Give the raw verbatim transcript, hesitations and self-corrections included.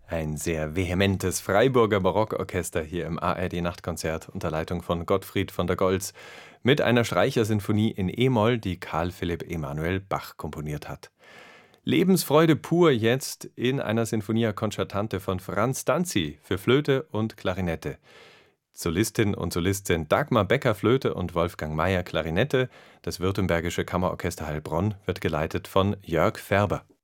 Ein sehr vehementes Freiburger Barockorchester hier im A R D-Nachtkonzert unter Leitung von Gottfried von der Goltz mit einer Streichersinfonie in E-Moll, die Carl Philipp Emanuel Bach komponiert hat. Lebensfreude pur jetzt in einer Sinfonia Concertante von Franz Danzi für Flöte und Klarinette. Solistin und Solistin Dagmar Becker Flöte und Wolfgang Mayer Klarinette. Das Württembergische Kammerorchester Heilbronn wird geleitet von Jörg Färber.